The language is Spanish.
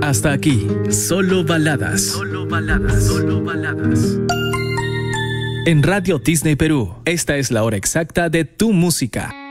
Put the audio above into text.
Hasta aquí, solo baladas. Solo baladas. Solo baladas. En Radio Disney Perú, esta es la hora exacta de tu música.